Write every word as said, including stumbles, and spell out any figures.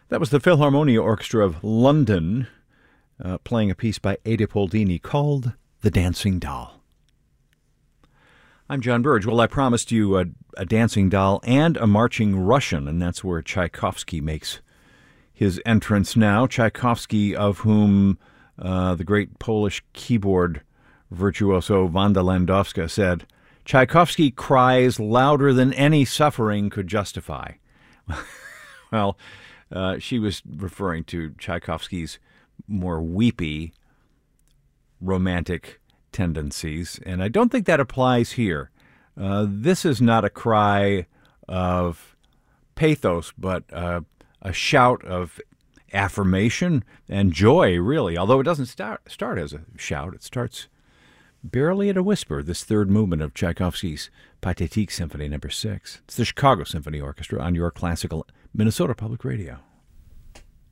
That was the Philharmonia Orchestra of London uh, playing a piece by Ada Poldini called The Dancing Doll. I'm John Burge. Well, I promised you a, a dancing doll and a marching Russian, and that's where Tchaikovsky makes his entrance now. Tchaikovsky, of whom uh, the great Polish keyboard virtuoso Wanda Landowska said, Tchaikovsky cries louder than any suffering could justify. Well, uh, she was referring to Tchaikovsky's more weepy romantic tendencies, and I don't think that applies here. Uh, this is not a cry of pathos, but uh, a shout of affirmation and joy, really, although it doesn't start, start as a shout. It starts barely at a whisper, this third movement of Tchaikovsky's Pathétique Symphony number six. It's the Chicago Symphony Orchestra on your classical Minnesota Public Radio.